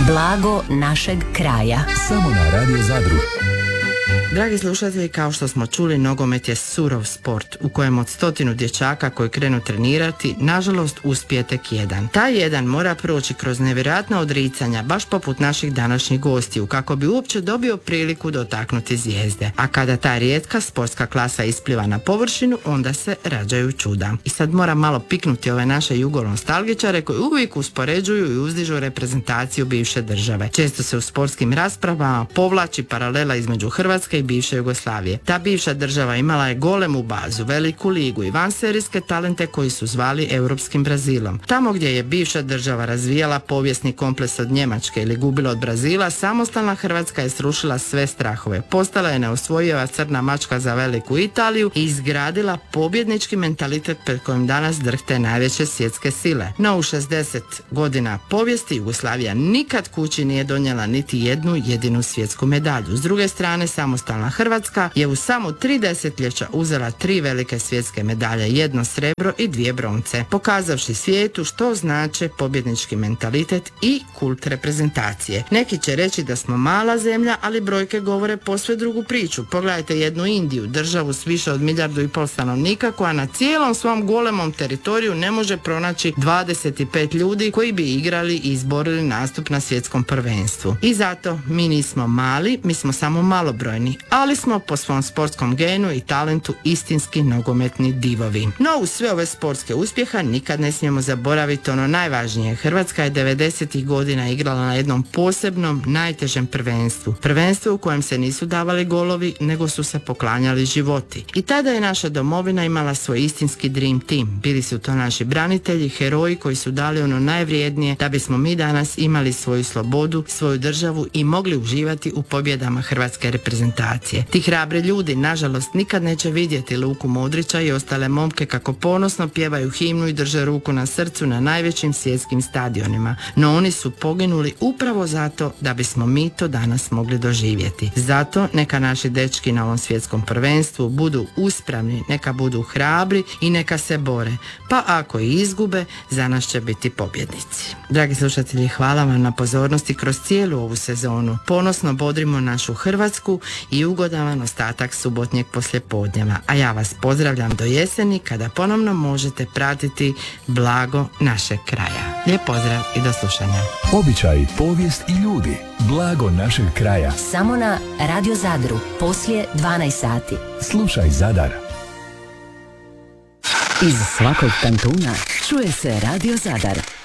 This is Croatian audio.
Blago našeg kraja. Samo na Radio Zadru. Dragi slušatelji, kao što smo čuli, nogomet je surov sport u kojem od 100 dječaka koji krenu trenirati, nažalost uspije tek jedan. Taj jedan mora proći kroz nevjerojatna odricanja, baš poput naših današnjih gostiju, kako bi uopće dobio priliku dotaknuti zvijezde. A kada ta rijetka sportska klasa ispliva na površinu, onda se rađaju čuda. I sad moram malo piknuti ove naše jugonostalgičare koji uvijek uspoređuju i uzdižu reprezentaciju bivše države. Često se u sportskim raspravama povlači paralela između Hrvatske i bivše Jugoslavije. Ta bivša država imala je golemu bazu, veliku ligu i vanserijske talente koji su zvali europskim Brazilom. Tamo gdje je bivša država razvijala povijesni kompleks od Njemačke ili gubila od Brazila, samostalna Hrvatska je srušila sve strahove. Postala je neosvojiva crna mačka za veliku Italiju i izgradila pobjednički mentalitet pred kojim danas drhte najveće svjetske sile. No u 60 godina povijesti Jugoslavija nikad kući nije donijela niti jednu jedinu svjetsku medalju. S druge strane, samostalna Hrvatska je u samo 3 desetljeća uzela 3 velike svjetske medalje, 1 srebro i 2 bronce, pokazavši svijetu što znače pobjednički mentalitet i kult reprezentacije. Neki će reći da smo mala zemlja, ali brojke govore posve drugu priču. Pogledajte jednu Indiju, državu s više od 1,5 milijardu stanovnika, koja na cijelom svom golemom teritoriju ne može pronaći 25 ljudi koji bi igrali i izborili nastup na svjetskom prvenstvu. I zato mi nismo mali, mi smo samo malobrojni, ali smo po svom sportskom genu i talentu istinski nogometni divovi. No uz sve ove sportske uspjeha nikad ne smijemo zaboraviti ono najvažnije. Hrvatska je 90-ih godina igrala na jednom posebnom, najtežem prvenstvu. Prvenstvu u kojem se nisu davali golovi, nego su se poklanjali životi. I tada je naša domovina imala svoj istinski dream team. Bili su to naši branitelji, heroji koji su dali ono najvrijednije da bismo mi danas imali svoju slobodu, svoju državu i mogli uživati u pobjedama hrvatske reprezentacije. Ti hrabri ljudi, nažalost, nikad neće vidjeti Luku Modrića i ostale momke kako ponosno pjevaju himnu i drže ruku na srcu na najvećim svjetskim stadionima. No oni su poginuli upravo zato da bismo mi to danas mogli doživjeti. Zato neka naši dečki na ovom svjetskom prvenstvu budu uspravni, neka budu hrabri i neka se bore. Pa ako i izgube, za nas će biti pobjednici. Dragi slušatelji, hvala vam na pozornosti kroz cijelu ovu sezonu. Ponosno bodrimo našu Hrvatsku i ugodan vam ostatak subotnjeg poslijepodneva. A ja vas pozdravljam do jeseni kada ponovno možete pratiti Blago našeg kraja. Lijep pozdrav i do slušanja. Običaji, povijest i ljudi. Blago našeg kraja. Samo na Radio Zadru poslije 12 sati. Slušaj Zadar. Iz svakog kantuna čuje se Radio Zadar.